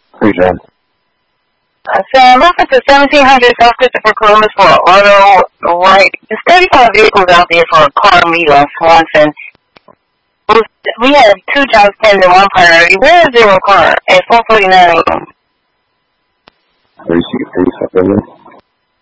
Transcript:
Hey, John. So I'm looking for 1700 South Christopher Columbus for an auto right. There's 35 vehicles out there for a car meet on Swanson. We have 2 jobs pending, 1 priority. Where is there a car? At 449 a.m. Are you seeing 37?